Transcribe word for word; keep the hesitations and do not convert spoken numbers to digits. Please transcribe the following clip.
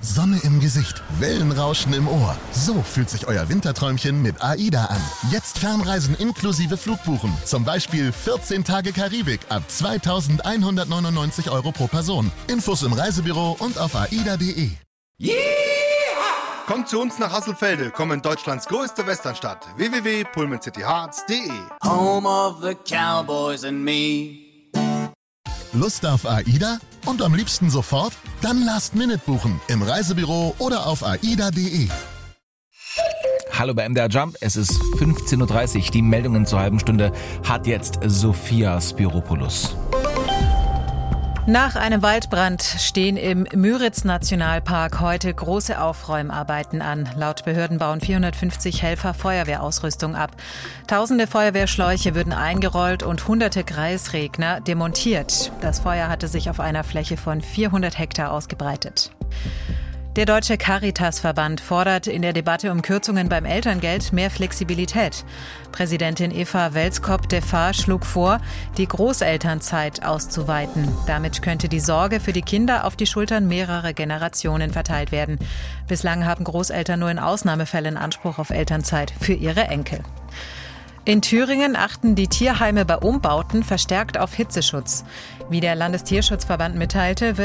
Sonne im Gesicht, Wellenrauschen im Ohr. So fühlt sich euer Winterträumchen mit AIDA an. Jetzt Fernreisen inklusive Flugbuchen. Zum Beispiel vierzehn Tage Karibik ab zweitausendeinhundertneunundneunzig Euro pro Person. Infos im Reisebüro und auf aida punkt de. Yeah! Kommt zu uns nach Hasselfelde, komm in Deutschlands größte Westernstadt. w w w punkt pullman city hearts punkt de. Home of the Cowboys and me. Lust auf AIDA? Und am liebsten sofort? Dann Last Minute buchen im Reisebüro oder auf aida punkt de. Hallo bei M D R Jump, es ist fünfzehn Uhr dreißig. Die Meldungen zur halben Stunde hat jetzt Sophia Spiropoulos. Nach einem Waldbrand stehen im Müritz-Nationalpark heute große Aufräumarbeiten an. Laut Behörden bauen vierhundertfünfzig Helfer Feuerwehrausrüstung ab. Tausende Feuerwehrschläuche würden eingerollt und hunderte Kreisregner demontiert. Das Feuer hatte sich auf einer Fläche von vierhundert Hektar ausgebreitet. Der Deutsche Caritasverband fordert in der Debatte um Kürzungen beim Elterngeld mehr Flexibilität. Präsidentin Eva Welskop-Defa schlug vor, die Großelternzeit auszuweiten. Damit könnte die Sorge für die Kinder auf die Schultern mehrerer Generationen verteilt werden. Bislang haben Großeltern nur in Ausnahmefällen Anspruch auf Elternzeit für ihre Enkel. In Thüringen achten die Tierheime bei Umbauten verstärkt auf Hitzeschutz. Wie der Landestierschutzverband mitteilte, wird